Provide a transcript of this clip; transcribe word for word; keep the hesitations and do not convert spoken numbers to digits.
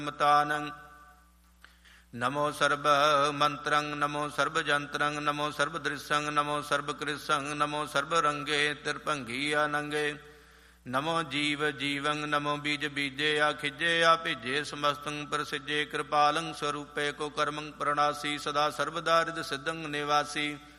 ਮਤਾਨੰ। ਨਮੋ ਸਰਬ ਮੰਤਰੰ ਨਮੋ ਸਰਬ ਜੰਤਰੰ ਨਮੋ ਸਰਬ ਦ੍ਰਿਸ਼ੰ ਨਮੋ ਸਰਬ ਕ੍ਰਿਸ਼ੰ ਨਮੋ ਸਰਬ ਰੰਗੇ ਤਿਰਭੰਗੀ ਆਨੰਗੇ। ਨਮੋ ਜੀਵ ਜੀਵੰ ਨਮੋ ਬੀਜ ਬੀਜੇ ਆ ਖਿਜੇ ਆ ਭੇਜੇ ਸਮਸਤੰ ਪ੍ਰਸਿਜੇ ਕਿਰਪਾਲੰ ਸਰੂਪੇ ਕੋ ਕਰਮੰ ਪ੍ਰਣਾਸੀ ਸਦਾ ਸਰਬਦਾ ਰਿਦ ਸਿद्धੰ ਨਿਵਾਸੀ।